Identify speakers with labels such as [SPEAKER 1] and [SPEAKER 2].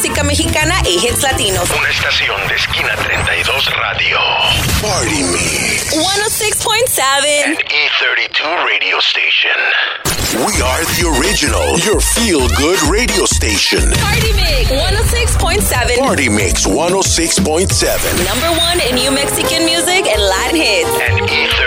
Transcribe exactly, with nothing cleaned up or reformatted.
[SPEAKER 1] música mexicana y hits latinos.
[SPEAKER 2] Una estación de Esquina treinta y dos Radio. Party Mix.
[SPEAKER 1] one oh six point seven.
[SPEAKER 2] An E thirty-two radio station. We are the original, your feel-good radio station.
[SPEAKER 1] Party Mix one oh six point seven.
[SPEAKER 2] Party Mix one oh six point seven.
[SPEAKER 1] Number one in New Mexican music and Latin hits.
[SPEAKER 2] And E